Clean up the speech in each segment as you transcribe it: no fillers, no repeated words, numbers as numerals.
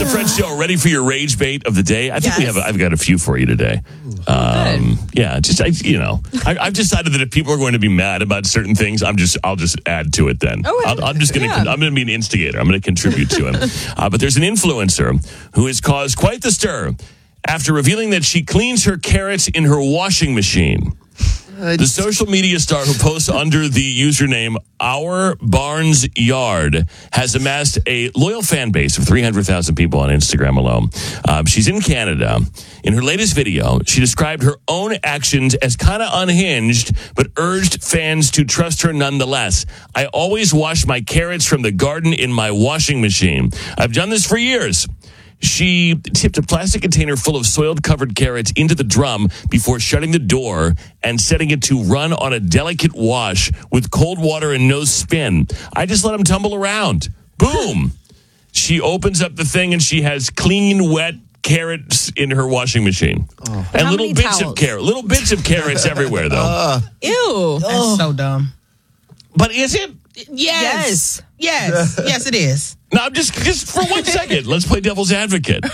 the Fred Show. Ready for your rage bait of the day? I think I've got a few for you today. Yeah, I've decided that if people are going to be mad about certain things, I'll just add to it. Then I'm going to be an instigator. I'm going to contribute to him. But there's an influencer who has caused quite the stir after revealing that she cleans her carrots in her washing machine. The social media star who posts under the username Our Barnes Yard has amassed a loyal fan base of 300,000 people on Instagram alone. She's in Canada. In her latest video, she described her own actions as kind of unhinged, but urged fans to trust her nonetheless. I always wash my carrots from the garden in my washing machine. I've done this for years. She tipped a plastic container full of soiled-covered carrots into the drum before shutting the door and setting it to run on a delicate wash with cold water and no spin. I just let them tumble around. Boom. She opens up the thing and she has clean, wet carrots in her washing machine. And little bits of carrots everywhere, though. Ew. That's so dumb. But is it? Yes, it is. Now, just for 1 second, let's play devil's advocate.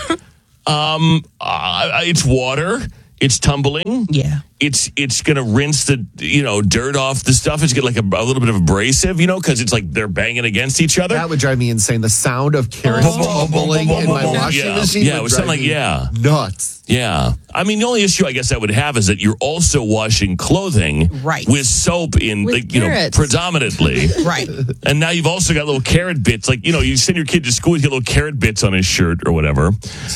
It's water. It's tumbling. Yeah. It's going to rinse the, dirt off the stuff. It's going to like a little bit of abrasive, because it's like they're banging against each other. That would drive me insane. The sound of carrots tumbling in my washing machine it would sound like, nuts. Yeah. I mean, the only issue I guess I would have is that you're also washing clothing with soap predominantly. Right. And now you've also got little carrot bits. Like, you send your kid to school, you get little carrot bits on his shirt or whatever.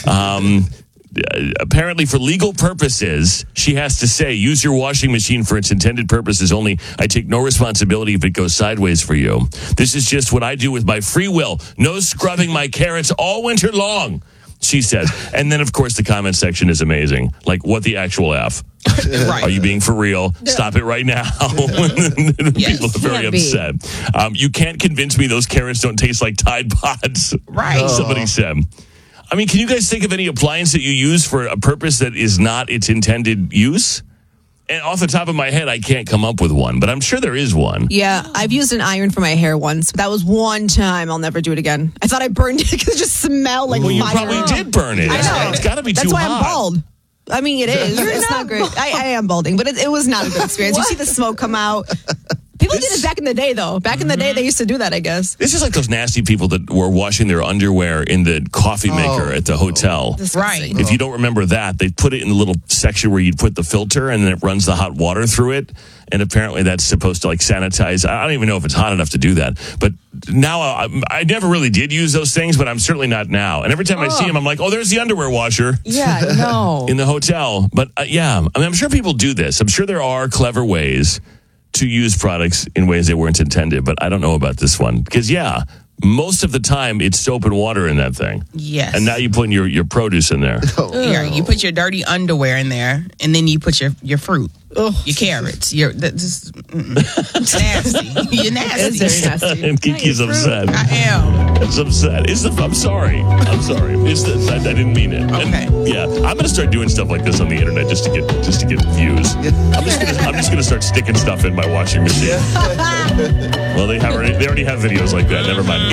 Apparently, for legal purposes, she has to say, use your washing machine for its intended purposes only. I take no responsibility if it goes sideways for you. This is just what I do with my free will. No scrubbing my carrots all winter long, she says. And then, of course, the comment section is amazing. Like, what the actual F? Are you being for real? Stop it right now. People are very upset. You can't convince me those carrots don't taste like Tide Pods. Right. Somebody said. I mean, can you guys think of any appliance that you use for a purpose that is not its intended use? And off the top of my head, I can't come up with one, but I'm sure there is one. Yeah, I've used an iron for my hair once, but that was one time. I'll never do it again. I thought I burned it because it just smelled like fire. Well, you probably did burn it. I know. It's got to be too hot. That's why I'm bald. I mean, it is. It's not great. I am balding, but it was not a good experience. You see the smoke come out. People did it back in the day, though. Back in the day, they used to do that, I guess. This is like those nasty people that were washing their underwear in the coffee maker at the hotel. Disgusting. If you don't remember that, they put it in the little section where you'd put the filter, and then it runs the hot water through it. And apparently that's supposed to, like, sanitize. I don't even know if it's hot enough to do that. But now, I never really did use those things, but I'm certainly not now. And every time I see them, I'm like, oh, there's the underwear washer. Yeah, no. In the hotel. But, I mean, I'm sure people do this. I'm sure there are clever ways to use products in ways they weren't intended, but I don't know about this one. Because, most of the time, it's soap and water in that thing. Yes. And now you put your produce in there. Here, you put your dirty underwear in there, and then you put your fruit. Your carrots. It's nasty. You're nasty. It's very nasty. And Kiki's upset. I am. It's upset. I'm sorry. I didn't mean it. Okay. And, I'm going to start doing stuff like this on the internet just to get views. I'm just going to start sticking stuff in my washing machine. Well, they already have videos like that. Never mind.